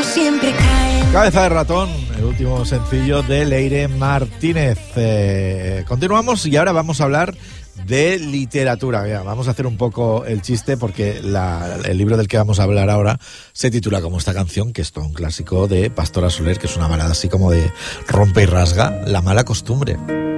siempre caen. Cabeza de ratón, el último sencillo de Leire Martínez. Continuamos y ahora vamos a hablar de literatura. Mira, vamos a hacer un poco el chiste porque el libro del que vamos a hablar ahora se titula como esta canción, que es todo un clásico de Pastora Soler, que es una balada así como de rompe y rasga, La mala costumbre.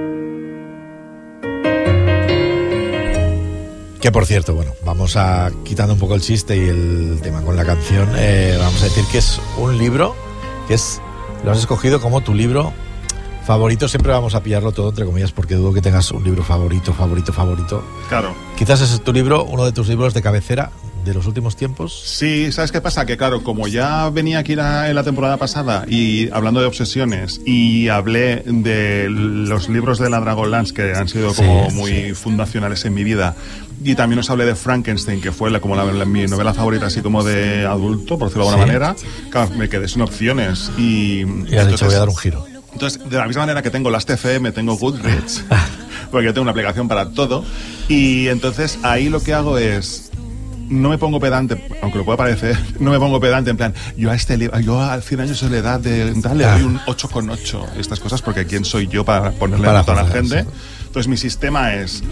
Que por cierto, bueno, vamos a quitando un poco el chiste y el tema con la canción, vamos a decir que es un libro que lo has escogido como tu libro favorito. Siempre vamos a pillarlo todo entre comillas porque dudo que tengas un libro favorito. Claro. Quizás ese es tu libro, uno de tus libros de cabecera de los últimos tiempos. Sí, ¿sabes qué pasa? Que claro, como ya venía aquí en la temporada pasada y hablando de obsesiones y hablé de los libros de la Dragonlance que han sido como muy fundacionales en mi vida, y también os hablé de Frankenstein, que fue mi novela favorita así como de adulto, por decirlo de alguna manera, claro, me quedé sin opciones y has dicho voy a dar un giro. Entonces, de la misma manera que tengo Last.fm, tengo Goodreads, porque yo tengo una aplicación para todo, y entonces ahí lo que hago es, no me pongo pedante, aunque lo pueda parecer, no me pongo pedante en plan, yo a 100 años de soledad de tal le doy un 8,8, estas cosas, porque ¿quién soy yo para ponerle nota a la gente? Sí. Entonces mi sistema es,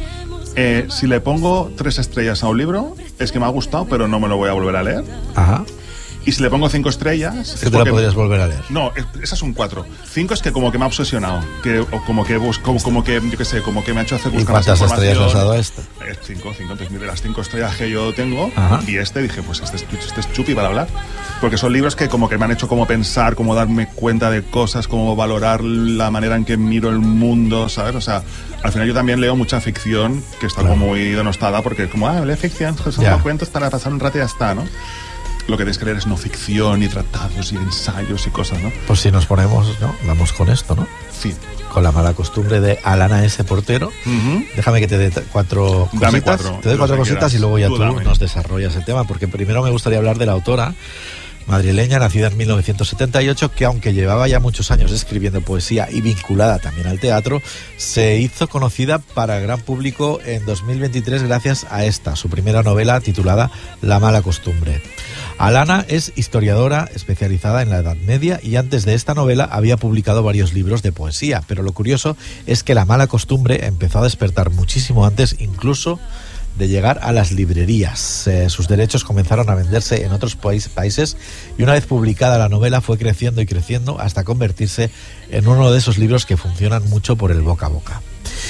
si le pongo 3 estrellas a un libro, es que me ha gustado, pero no me lo voy a volver a leer. Ajá. Y si le pongo 5 estrellas... Es que te la podrías volver a leer. No, esas son 4. 5 es que como que me ha obsesionado. Como que yo qué sé, como que me ha hecho hacer buscar más información. ¿Y cuántas estrellas le has dado a este? 5. Entonces, de las 5 estrellas que yo tengo, ajá, y dije, pues este es chupi para hablar. Porque son libros que como que me han hecho como pensar, como darme cuenta de cosas, como valorar la manera en que miro el mundo, ¿sabes? O sea, al final yo también leo mucha ficción que está como muy denostada porque como, lee ficción, son cuentos para pasar un rato y ya está, ¿no? Lo que tenéis que leer es no ficción y tratados y ensayos y cosas, ¿no? Pues si nos ponemos, ¿no? Vamos con esto, ¿no? Sí. Con La mala costumbre de Alana S. Portero. Déjame que te dé 4 cositas. Dame 4. Te doy 4 cositas y luego ya tú nos desarrollas el tema, porque primero me gustaría hablar de la autora madrileña, nacida en 1978, que aunque llevaba ya muchos años escribiendo poesía y vinculada también al teatro, se hizo conocida para el gran público en 2023 gracias a su primera novela titulada La mala costumbre. Alana es historiadora especializada en la Edad Media y antes de esta novela había publicado varios libros de poesía, pero lo curioso es que La mala costumbre empezó a despertar muchísimo antes incluso de llegar a las librerías. Sus derechos comenzaron a venderse en otros países y una vez publicada la novela fue creciendo y creciendo hasta convertirse en uno de esos libros que funcionan mucho por el boca a boca.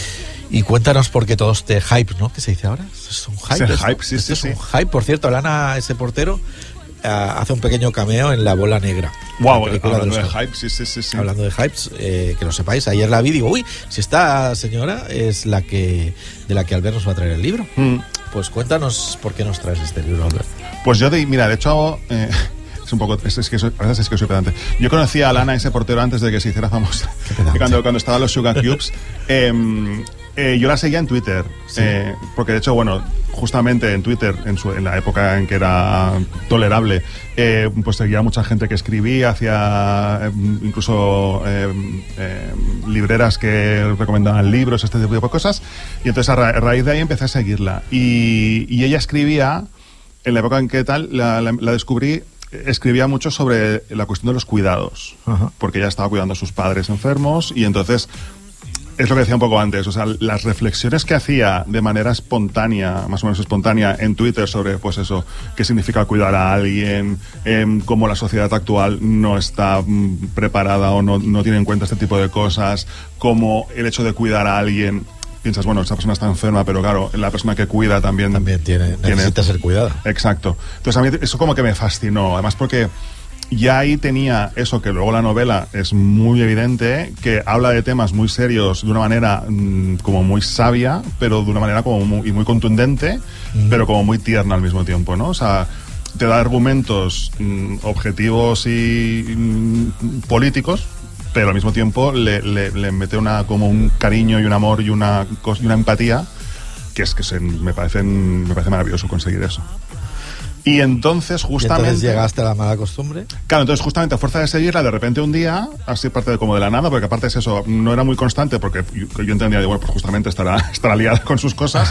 Y cuéntanos por qué todo este hype, ¿no? ¿Qué se dice ahora? ¿Es un hype? Es un hype. Por cierto, Alana S. Portero hace un pequeño cameo en La bola negra. Wow, hablando de hype, sí. Hablando de hypes, que lo sepáis, ayer la vi y digo, uy, si esta señora es de la que Albert nos va a traer el libro. Pues cuéntanos por qué nos traes este libro, Albert. Pues yo, de hecho... es un poco, es que soy pedante. Yo conocí a Alana S. Portero antes de que se hiciera famosa. Cuando estaba en los Sugar Cubes. Yo la seguía en Twitter, sí. Porque de hecho, bueno, justamente en Twitter, en la época en que era tolerable, pues seguía mucha gente que escribía, hacía incluso libreras que recomendaban libros, este tipo de cosas, y entonces a raíz de ahí empecé a seguirla. Y ella escribía, en la época en que la descubrí, escribía mucho sobre la cuestión de los cuidados, porque ella estaba cuidando a sus padres enfermos y entonces es lo que decía un poco antes, o sea, las reflexiones que hacía de manera espontánea, más o menos espontánea, en Twitter sobre, pues eso, qué significa cuidar a alguien, cómo la sociedad actual no está preparada o no tiene en cuenta este tipo de cosas, como el hecho de cuidar a alguien, piensas, bueno, esa persona está enferma, pero claro, la persona que cuida también necesita ser cuidada. Exacto. Entonces a mí eso como que me fascinó, además porque ya ahí tenía eso que luego la novela es muy evidente, que habla de temas muy serios de una manera como muy sabia, pero de una manera como muy contundente, pero como muy tierna al mismo tiempo, ¿no? O sea, te da argumentos objetivos y políticos, pero al mismo tiempo le mete como un cariño y un amor y una empatía que me parece maravilloso conseguir eso. Y entonces justamente... ¿Y entonces llegaste a La mala costumbre? Claro, entonces justamente a fuerza de seguirla, de repente un día, así parte como de la nada, porque aparte es eso, no era muy constante, porque yo entendía, bueno, pues justamente estará liada con sus cosas,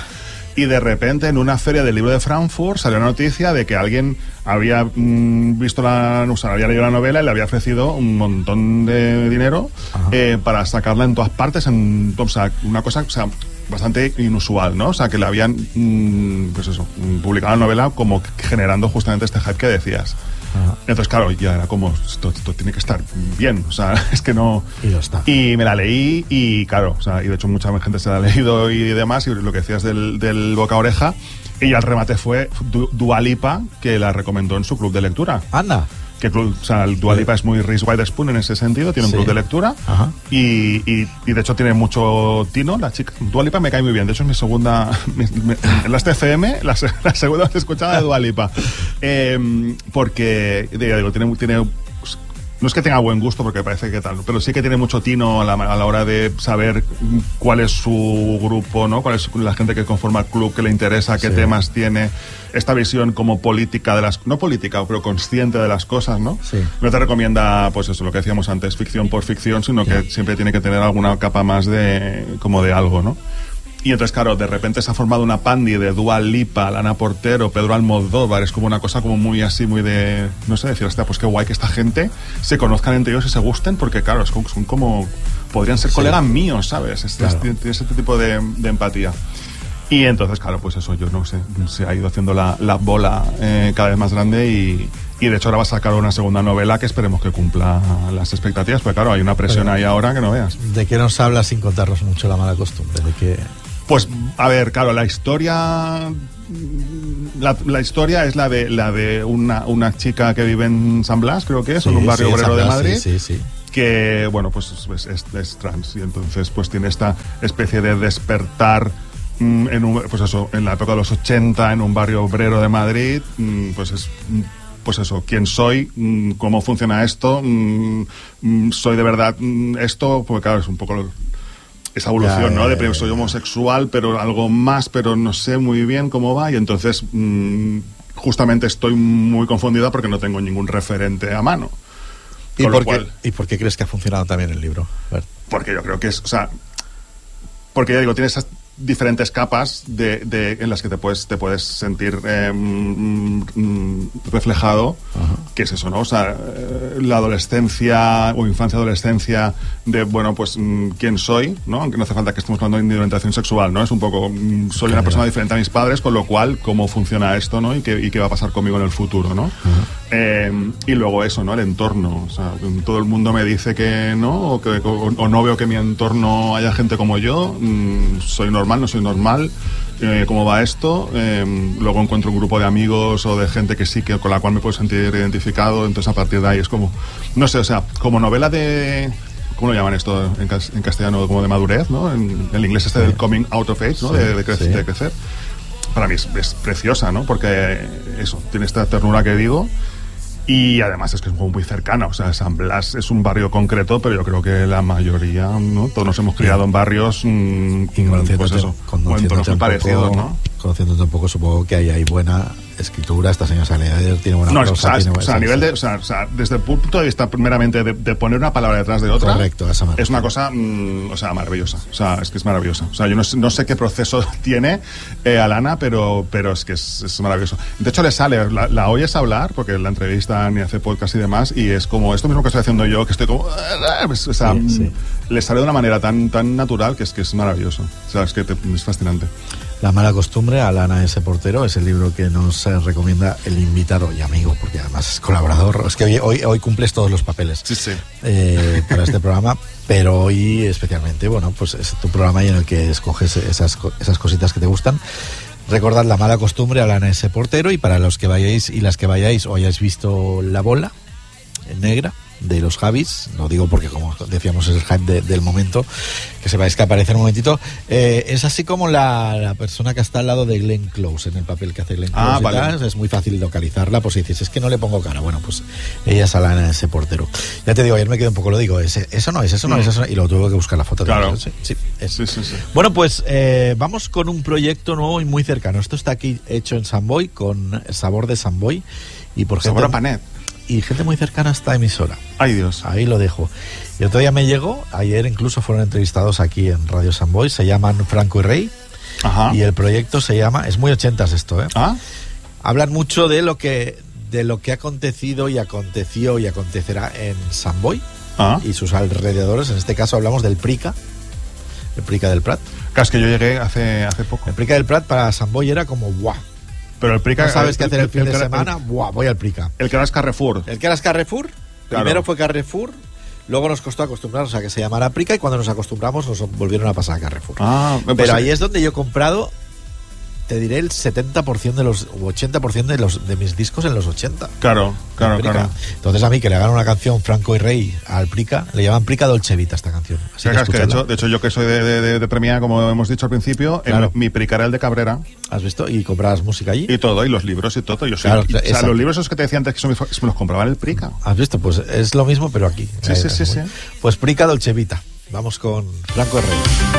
y de repente en una feria del libro de Frankfurt salió la noticia de que alguien había visto había leído la novela y le había ofrecido un montón de dinero para sacarla en todas partes, o sea, una cosa, o sea, bastante inusual, ¿no? O sea, que le habían pues eso, publicado la novela como generando justamente este hype que decías. Entonces, claro, ya era como, esto tiene que estar bien, o sea, es que no... Y lo está. Y me la leí y, claro, o sea, y de hecho mucha gente se la ha leído y demás, y lo que decías del boca a oreja, y al remate fue Dua Lipa, que la recomendó en su club de lectura. ¡Anda! Que o sea, el Dua Lipa es muy Reese Witherspoon en ese sentido, tiene un club de lectura y de hecho tiene mucho tino, la chica. Dua Lipa me cae muy bien, de hecho es mi segunda en las TFM, la segunda vez escuchada de Dua Lipa, porque digo, tiene no es que tenga buen gusto porque parece que tal, pero sí que tiene mucho tino a la hora de saber cuál es su grupo, ¿no? Cuál es la gente que conforma el club, que le interesa, qué temas tiene, esta visión como política no política, pero consciente de las cosas, ¿no? Sí. No te recomienda, pues eso, lo que decíamos antes, ficción por ficción, sino que siempre tiene que tener alguna capa más como de algo, ¿no? Y entonces, claro, de repente se ha formado una pandi de Dua Lipa, Lana Portero, Pedro Almodóvar. Es como una cosa como muy así, muy de... No sé, decir, hostia, pues qué guay que esta gente se conozcan entre ellos y se gusten, porque, claro, son como... Podrían ser colegas míos, ¿sabes? Tiene ese tipo de empatía. Y entonces, claro, pues eso, yo no sé, se ha ido haciendo la bola cada vez más grande y de hecho ahora va a sacar una segunda novela que esperemos que cumpla las expectativas, porque claro, hay una presión ahí ahora que no veas. ¿De qué nos habla sin contarnos mucho la mala costumbre? ¿De qué...? Pues, a ver, claro, la historia es la de una chica que vive en San Blas, creo que es, en un barrio obrero de Madrid. Sí. Que, bueno, pues es trans y entonces pues tiene esta especie de despertar en la época de los 80 en un barrio obrero de Madrid, pues eso, quién soy, cómo funciona esto, soy de verdad esto, porque claro, es un poco esa evolución, ¿no? De soy homosexual, pero algo más, pero no sé muy bien cómo va, y entonces justamente estoy muy confundida porque no tengo ningún referente a mano. ¿Y por qué crees que ha funcionado también el libro? Porque yo creo que es, o sea, porque ya digo, tiene esas diferentes capas en las que te puedes sentir reflejado. ¿Qué es eso, no? O sea, la adolescencia o infancia-adolescencia de, bueno, pues quién soy, ¿no? Aunque no hace falta que estemos hablando de orientación sexual, ¿no? Es un poco, soy una persona diferente a mis padres, con lo cual, ¿cómo funciona esto, no? Y qué va a pasar conmigo en el futuro, ¿no? Y luego eso, ¿no? El entorno. O sea, todo el mundo me dice que no, o no veo que en mi entorno haya gente como yo, soy normal, no soy normal, cómo va esto, luego encuentro un grupo de amigos o de gente que sí, que con la cual me puedo sentir identificado, entonces a partir de ahí es como, no sé, o sea, como novela de... ¿Cómo lo llaman esto en castellano? Como de madurez, ¿no? En el inglés del coming out of age, ¿no? De crecer. Para mí es preciosa, ¿no? Porque eso, tiene esta ternura que digo. Y además es que es muy cercana, o sea, San Blas es un barrio concreto, pero yo creo que la mayoría, ¿no? Todos nos hemos criado en barrios, pues eso, entornos muy parecidos, ¿no? Conociéndote un poco, supongo que hay buena escritura, esta señora Saler tiene buena prosa, a nivel de, o sea, desde el punto de vista primeramente de poner una palabra detrás de otra, correcto, es una cosa, o sea, maravillosa, o sea, es que es maravillosa, o sea, yo no sé qué proceso tiene Alana, pero es que es maravilloso. De hecho le sale, la oyes hablar, porque la entrevista ni hace podcast y demás, y es como esto mismo que estoy haciendo yo, que estoy como, o sea, le sale de una manera tan natural que es maravilloso, o sea, es que es fascinante. La mala costumbre, Alana S. Portero, es el libro que nos recomienda el invitado y amigo, porque además es colaborador. Es que hoy cumples todos los papeles para este programa, pero hoy especialmente, bueno, pues es tu programa y en el que escoges esas cositas que te gustan. Recordad La mala costumbre, Alana S. Portero, y para los que vayáis y las que vayáis o hayáis visto La bola negra de los Javis, lo digo porque como decíamos es el hype del momento, que sepáis que aparece en un momentito, es así como la persona que está al lado de Glenn Close en el papel que hace Glenn Close, vale. Es muy fácil localizarla, pues si dices, es que no le pongo cara, bueno, pues ella es Alana S. Portero. Ya te digo, ayer me quedé un poco, lo digo, eso no es, y luego tuve que buscar la foto. Claro. Sí. Bueno, pues vamos con un proyecto nuevo y muy cercano. Esto está aquí hecho en Samboy, con sabor de Samboy y por sabor a panet. Y gente muy cercana a esta emisora. Ay, Dios. Ahí lo dejo. Y otro día me llegó, ayer incluso fueron entrevistados aquí en Radio Samboy, se llaman Franco y Rey, Ajá. Y el proyecto se llama, es muy 80s esto, ¿eh? ¿Ah? Hablan mucho de lo que ha acontecido y aconteció y acontecerá en Sant Boi y sus alrededores. En este caso hablamos del Prica, el Prica del Prat. Claro, es que yo llegué hace poco. El Prica del Prat para Sant Boi era como ¡guau! Pero el Prica... No sabes qué hacer el fin de semana, ¡buah! Voy al Prica. El que ahora es Carrefour. El que ahora es Carrefour, claro. Primero fue Carrefour, luego nos costó acostumbrarnos a que se llamara Prica y cuando nos acostumbramos nos volvieron a pasar a Carrefour. Pues pero ahí es donde yo he comprado, te diré, el 70% de los, o 80% de mis discos en los 80. Claro. Entonces a mí que le hagan una canción Franco y Rey al Prica, le llaman Prica Dolce Vita esta canción. Así que de hecho yo que soy de Premia, como hemos dicho al principio, claro. Mi Prica era el de Cabrera. ¿Has visto? Y comprabas música allí. Y todo, y los libros y todo. Claro, los libros esos que te decía antes que me los compraba en el Prica. ¿Has visto? Pues es lo mismo, pero aquí. Sí. Pues Prica Dolce Vita. Vamos con Franco y Rey.